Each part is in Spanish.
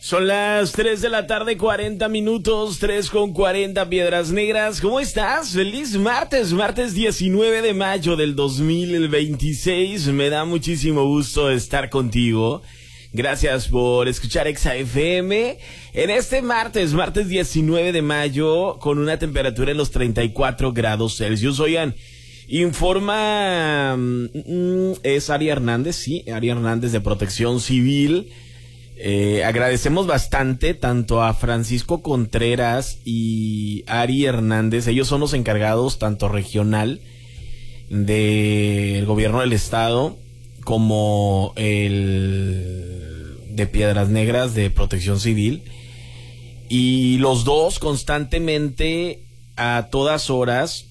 Son las 3 de la tarde, 40 minutos, 3:40 Piedras Negras. ¿Cómo estás? Feliz martes, martes 19 de mayo del 2026. Me da muchísimo gusto estar contigo. Gracias por escuchar Exa FM en este martes 19 de mayo, con una temperatura en los 34 grados Celsius. Oigan, informa, es Ari Hernández, sí, Ari Hernández de Protección Civil. Agradecemos bastante tanto a Francisco Contreras y Ari Hernández. Ellos son los encargados tanto regional del gobierno del estado como el de Piedras Negras de Protección Civil, y los dos constantemente, a todas horas,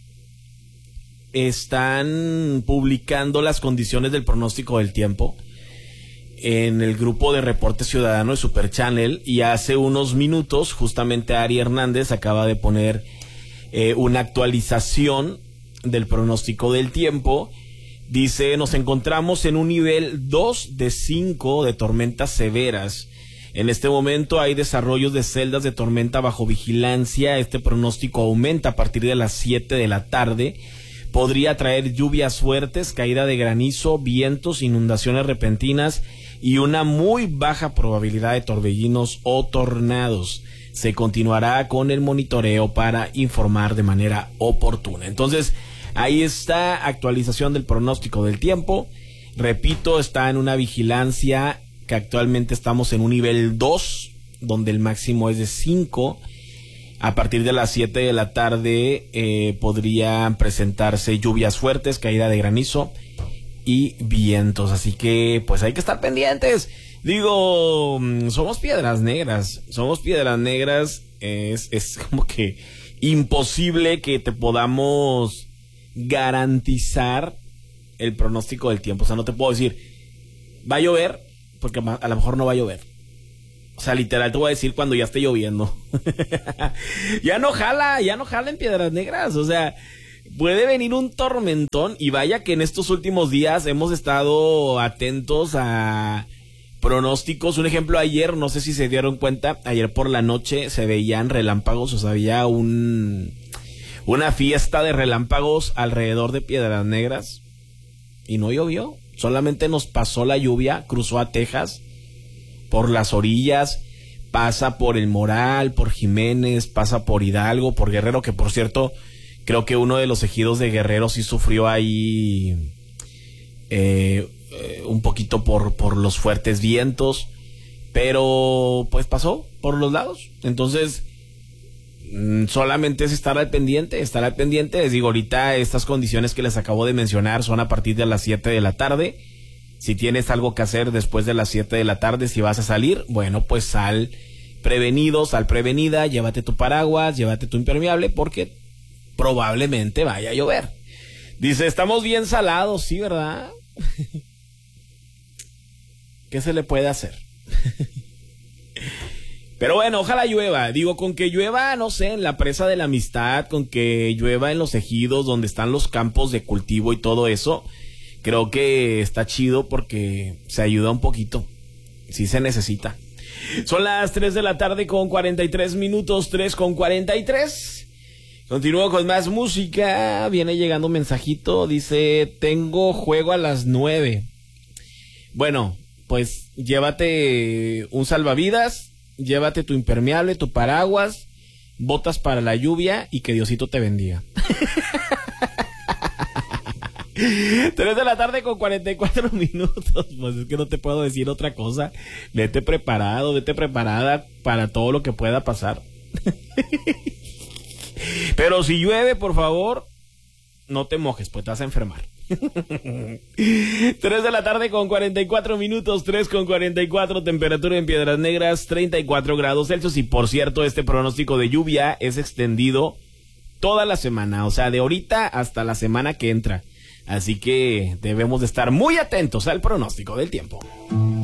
están publicando las condiciones del pronóstico del tiempo en el grupo de Reporte Ciudadano de Super Channel. Y hace unos minutos justamente Ari Hernández acaba de poner una actualización del pronóstico del tiempo. Dice: nos encontramos en un nivel 2 de 5 de tormentas severas. En este momento hay desarrollos de celdas de tormenta bajo vigilancia. Este pronóstico aumenta a partir de las 7 de la tarde. Podría traer lluvias fuertes, caída de granizo, vientos, inundaciones repentinas y una muy baja probabilidad de torbellinos o tornados. Se continuará con el monitoreo para informar de manera oportuna. Entonces, ahí está, actualización del pronóstico del tiempo. Repito, está en una vigilancia que actualmente estamos en un nivel 2, donde el máximo es de 5. A partir de las 7 de la tarde podrían presentarse lluvias fuertes, caída de granizo y vientos. Así que pues hay que estar pendientes. Digo, somos Piedras Negras. Es como que imposible que te podamos garantizar el pronóstico del tiempo. O sea, no te puedo decir va a llover, porque a lo mejor no va a llover. O sea, literal te voy a decir cuando ya esté lloviendo. Ya no jala en Piedras Negras. O sea, puede venir un tormentón, y vaya que en estos últimos días hemos estado atentos a pronósticos. Un ejemplo, ayer, no sé si se dieron cuenta, ayer por la noche se veían relámpagos. O sea, había una fiesta de relámpagos alrededor de Piedras Negras y no llovió. Solamente nos pasó la lluvia, cruzó a Texas por las orillas, pasa por El Moral, por Jiménez, pasa por Hidalgo, por Guerrero, que por cierto, creo que uno de los ejidos de Guerrero sí sufrió ahí un poquito por los fuertes vientos, pero pues pasó por los lados. Entonces, solamente es estar al pendiente. Les digo, ahorita estas condiciones que les acabo de mencionar son a partir de las 7 de la tarde. Si tienes algo que hacer después de las 7 de la tarde, si vas a salir, bueno, pues sal prevenido, sal prevenida, llévate tu paraguas, llévate tu impermeable, porque probablemente vaya a llover. Dice, estamos bien salados, sí, ¿verdad? ¿Qué se le puede hacer? Pero bueno, ojalá llueva. Digo, con que llueva, no sé, en la presa de la Amistad, con que llueva en los ejidos donde están los campos de cultivo y todo eso, creo que está chido porque se ayuda un poquito. Sí se necesita. Son las 3 de la tarde con 43 minutos, 3:43. Continúo con más música. Viene llegando un mensajito. Dice, tengo juego a las 9. Bueno, pues llévate un salvavidas, llévate tu impermeable, tu paraguas, botas para la lluvia y que Diosito te bendiga. 3 de la tarde con 44 minutos. Pues es que no te puedo decir otra cosa. Vete preparado, vete preparada para todo lo que pueda pasar. Pero si llueve, por favor, no te mojes, pues te vas a enfermar. 3 de la tarde con 44 minutos, 3:44, temperatura en Piedras Negras, 34 grados Celsius. Y por cierto, este pronóstico de lluvia es extendido toda la semana, o sea, de ahorita hasta la semana que entra. Así que debemos de estar muy atentos al pronóstico del tiempo.